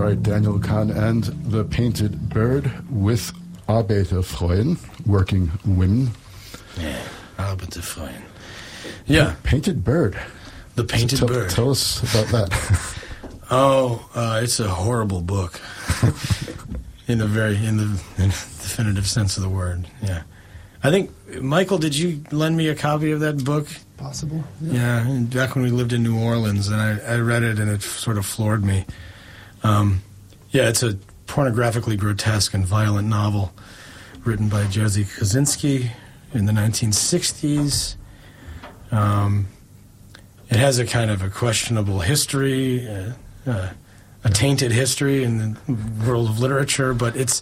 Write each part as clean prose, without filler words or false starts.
right, Daniel Kahn and the Painted Bird with Arbeiterfrauen, working women. Yeah, Arbeiterfrauen. Yeah. Painted Bird. The Painted Bird. Tell us about that. It's a horrible book. in the definitive sense of the word. Yeah. I think, Michael, did you lend me a copy of that book? Possible. Yeah, back when we lived in New Orleans, and I read it, and it sort of floored me. It's a pornographically grotesque and violent novel written by Jerzy Kosinski in the 1960s. It has a kind of a questionable history, a tainted history in the world of literature, but it's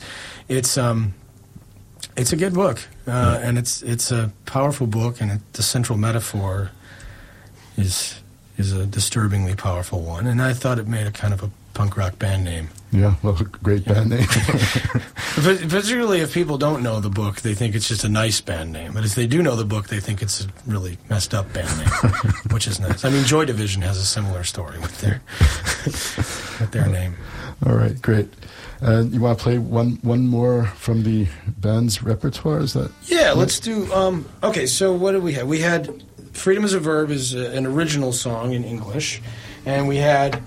a good book, and it's a powerful book, and the central metaphor is a disturbingly powerful one, and I thought it made a kind of a punk rock band name. Yeah, well, great band name. Particularly if people don't know the book, they think it's just a nice band name. But if they do know the book, they think it's a really messed up band name, which is nice. I mean, Joy Division has a similar story with their name. All right, great. You want to play one more from the band's repertoire? Is that? Yeah, let's do. Okay, so what did we have? We had "Freedom is a Verb" is an original song in English, and we had.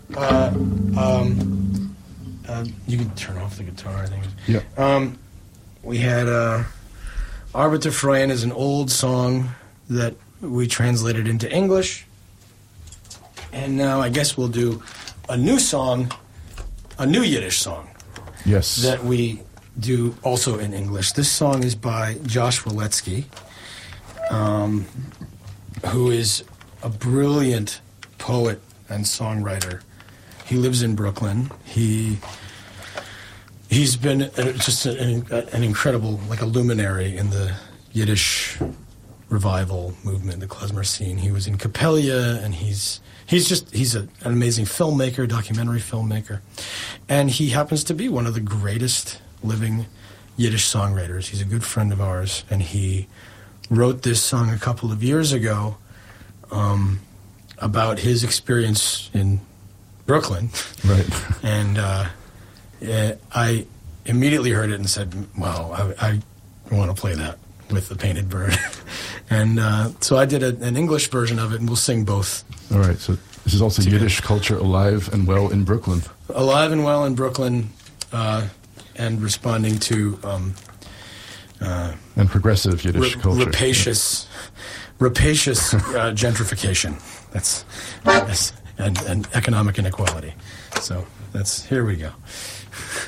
You can turn off the guitar, I think. Yeah. We had Arbeiterfrauen is an old song that we translated into English. And now I guess we'll do a new song, a new Yiddish song. Yes. That we do also in English. This song is by Josh Waletsky, who is a brilliant poet and songwriter. He lives in Brooklyn. He's been just an incredible, like a luminary in the Yiddish revival movement, the klezmer scene. He was in Capella, and he's an amazing filmmaker, documentary filmmaker, and he happens to be one of the greatest living Yiddish songwriters. He's a good friend of ours, and he wrote this song a couple of years ago about his experience in Brooklyn. Right. And I immediately heard it and said, wow, I want to play that with the Painted Bird. And so I did an English version of it, and we'll sing both. All right, so this is also together. Yiddish culture alive and well in Brooklyn. Alive and well in Brooklyn, and responding to... and progressive Yiddish culture. Rapacious gentrification. That's and economic inequality. So here we go.